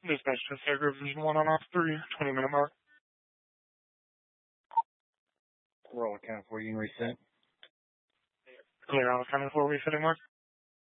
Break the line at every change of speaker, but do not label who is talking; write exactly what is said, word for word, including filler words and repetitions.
Dispatch to Fairgrove Division one on off three, twenty minute mark.
We're all accounted for. You can reset.
Clear on accounted for resetting mark.